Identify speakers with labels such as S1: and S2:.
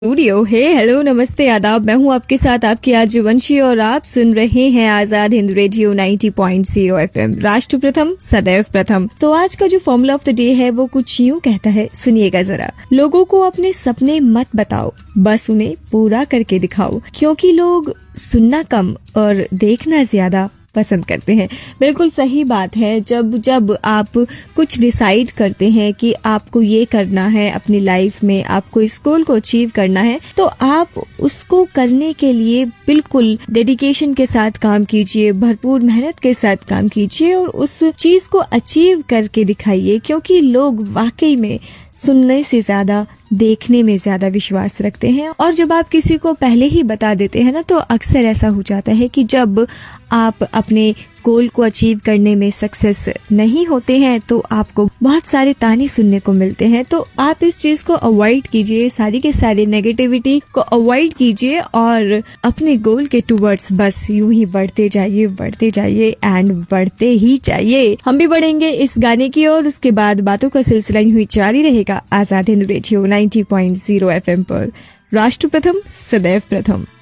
S1: Studio है। Hello, नमस्ते, आदाब। मैं हूँ आपके साथ आपकी आज वंशी और आप सुन रहे हैं आजाद हिंद रेडियो 90.0 एफएम। राष्ट्र प्रथम सदैव प्रथम। तो आज का जो फॉर्मूला ऑफ द डे है वो कुछ यूँ कहता है, सुनिएगा जरा। लोगों को अपने सपने मत बताओ, बस उन्हें पूरा करके दिखाओ, क्योंकि लोग सुनना कम और देखना ज्यादा पसंद करते हैं। बिल्कुल सही बात है। जब आप कुछ डिसाइड करते हैं कि आपको ये करना है अपनी लाइफ में, आपको इस गोल को अचीव करना है, तो आप उसको करने के लिए बिल्कुल डेडिकेशन के साथ काम कीजिए, भरपूर मेहनत के साथ काम कीजिए और उस चीज को अचीव करके दिखाइए, क्योंकि लोग वाकई में सुनने से ज्यादा देखने में ज्यादा विश्वास रखते हैं। और जब आप किसी को पहले ही बता देते हैं ना, तो अक्सर ऐसा हो जाता है कि जब आप अपने गोल को अचीव करने में सक्सेस नहीं होते हैं तो आपको बहुत सारे ताने सुनने को मिलते हैं। तो आप इस चीज को अवॉइड कीजिए, सारी के सारी नेगेटिविटी को अवॉइड कीजिए और अपने गोल के टुवर्ड्स बस यूं ही बढ़ते जाइए एंड बढ़ते ही जाइए। हम भी बढ़ेंगे इस गाने की ओर, उसके बाद बातों का सिलसिला यूं ही जारी रहेगा आजाद हिंद रेडियो 90.0 एफएम पर। राष्ट्र प्रथम सदैव प्रथम।